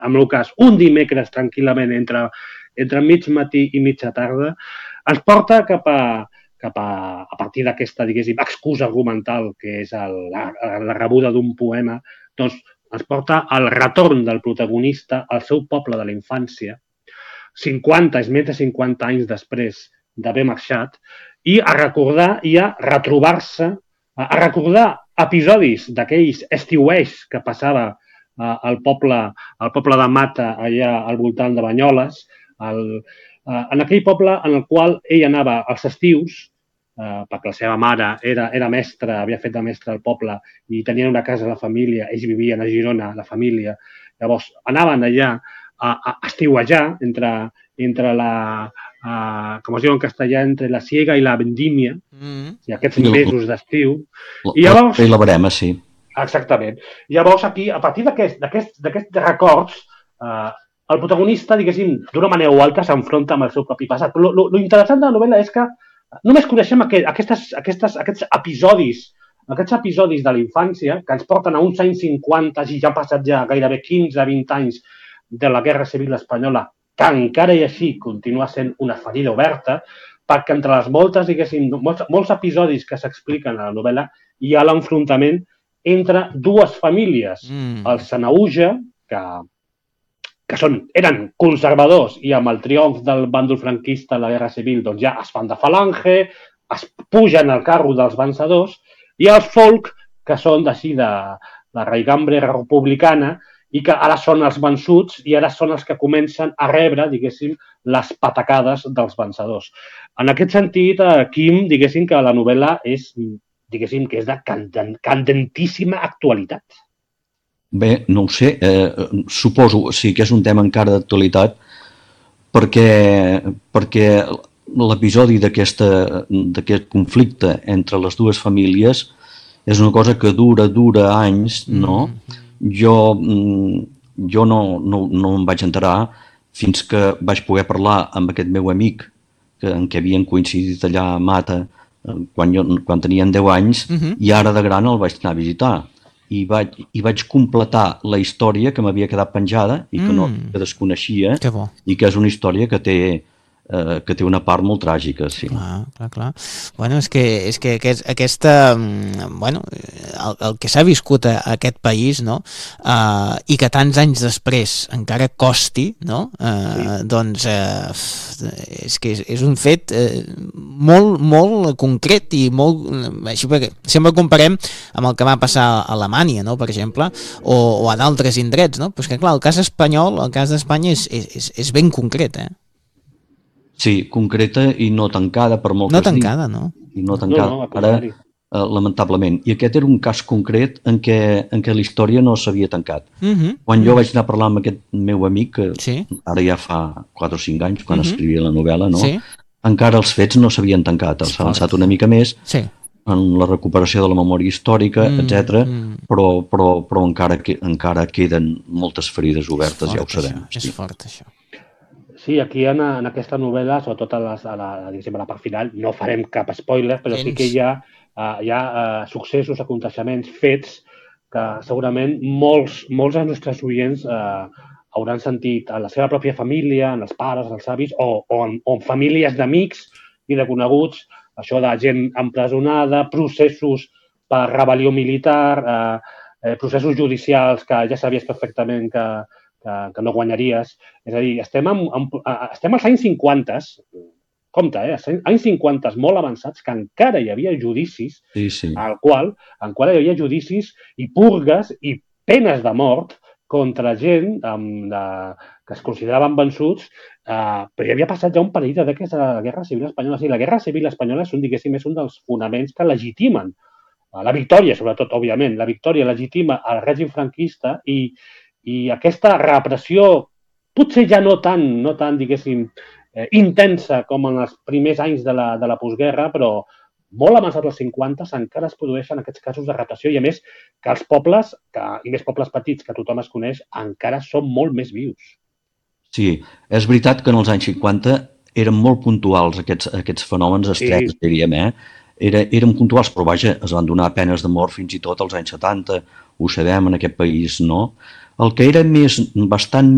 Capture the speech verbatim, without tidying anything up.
en el cas, un dimecres tranquil·lament entre, entre mig matí i mitja tarda, ens porta cap a, cap a, a partir d'aquesta, diguéssim, excusa argumental que és el, la, la rebuda d'un poema, doncs ens porta al retorn del protagonista al seu poble de la infància, cinquanta, és més de cinquanta anys després d'haver marxat, i a recordar i a retrobar-se, a recordar episodis d'aquells estiuers que passava eh, al, poble, al poble de Mata, allà al voltant de Banyoles, el, eh, en aquell poble en el qual ell anava als estius, eh, perquè la seva mare era, era mestra, havia fet de mestra al poble i tenien una casa a la família, ells vivien a Girona, la família, llavors anaven allà a, a estiuejar entre, entre la, uh, com es diu en castellà, entre la siega i la vendímia, mm. i aquests sí, mesos d'estiu. I llavors... I la barema, sí. Exactament. Llavors, aquí, a partir d'aquests records, uh, el protagonista, diguéssim, d'una manera o altra s'enfronta amb el seu propi passat. Però lo, lo interessant de la novel·la és que només coneixem aquest, aquestes, aquestes, aquests episodis aquests episodis de la infància que ens porten a uns anys cinquanta i ja han passat ja gairebé quinze a vint anys de la Guerra Civil Espanyola, que encara i així continua sent una ferida oberta, perquè entre les moltes, diguéssim, molts, molts episodis que s'expliquen a la novel·la hi ha l'enfrontament entre dues famílies. Mm. El Sanaüja, que, que són, eren conservadors i amb el triomf del bàndol franquista a la Guerra Civil doncs ja es fan de falange, es pugen al carro dels vencedors, i els folk, que són d'així de la raigambre republicana, i que ara són els vençuts i ara són els que comencen a rebre, diguéssim, les patacades dels vencedors. En aquest sentit, Quim, diguéssim que la novel·la és, diguéssim, que és de candentíssima actualitat. Bé, no ho sé, eh, suposo, sí que és un tema encara d'actualitat, perquè, perquè l'episodi d'aquest conflicte entre les dues famílies és una cosa que dura, dura anys, no? Mm. Jo, jo no, no, no em vaig enterar fins que vaig poder parlar amb aquest meu amic que, en què havien coincidit allà a Mata quan, jo, quan tenien deu anys, uh-huh. i ara de gran el vaig anar a visitar. I vaig, i vaig completar la història que m'havia quedat penjada i que, mm. no, que desconeixia, i que és una història que té, eh, que té una part molt tràgica, sí. Clar, clar, clar. Bueno, és que, és que aquest, aquesta, bueno, el, el que s'ha viscut a, a aquest país, no? Uh, i que tants anys després encara costi, no? Uh, sí. Doncs uh, és que és, és un fet uh, molt, molt concret i molt... Així perquè sempre comparem amb el que va passar a Alemanya, no? Per exemple, o, o a d'altres indrets, no? Però és que, clar, el cas espanyol, el cas d'Espanya és, és, és ben concret, eh? Sí, concreta i no tancada, per molt no que es digui. No tancada, no? I no tancada, no, no, ara, eh, lamentablement. I aquest era un cas concret en què, en què la història no s'havia tancat. Uh-huh. Quan jo uh-huh. vaig anar a parlar amb aquest meu amic, que sí. ara ja fa quatre o cinc anys, quan uh-huh. escrivia la novel·la, no? Sí. Encara els fets no s'havien tancat, els ha avançat una mica més, sí. en la recuperació de la memòria històrica, mm, etcètera, mm. però, però, però encara, que, encara queden moltes ferides obertes, fort, ja ho sabem. Això, és fort, això. Sí, aquí en, en aquesta novel·la, sobretot a, les, a, la, a la part final, no farem cap spoiler, però Gens. sí que hi ha, uh, hi ha uh, successos, aconteixements, fets, que segurament molts, molts dels nostres oients uh, hauran sentit a la seva pròpia família, en els pares, els avis, o, o, en, o en famílies d'amics i de coneguts, això de gent empresonada, processos per rebel·lió militar, eh, eh, processos judicials que ja sabies perfectament que, que, que no guanyaries. És a dir, estem, en, en, estem als anys cinquanta, compte, eh, anys cinquanta molt avançats, que encara hi havia judicis, sí, sí. al qual, en qual hi havia judicis i purgues i penes de mort contra gent amb, de, que es consideraven vençuts, eh, però hi havia passat ja un parell de dècades de la Guerra Civil Espanyola. O sigui, la Guerra Civil Espanyola és un, diguéssim, és un dels fonaments que legitimen la victòria, sobretot, òbviament, la victòria legitima al règim franquista i, i aquesta repressió, potser ja no tan, no tan diguéssim, eh, intensa com en els primers anys de la, de la postguerra, però molt avançat als cinquanta encara es produeixen aquests casos de repressió i, a més, que els pobles, que, i més pobles petits que tothom es coneix, encara són molt més vius. Sí, és veritat que en els anys cinquanta eren molt puntuals aquests, aquests fenòmens extrems, sí. diríem, eh? Era, eren puntuals, però vaja, es van donar penes de mort fins i tot als anys setanta, ho sabem en aquest país, no? El que era més, bastant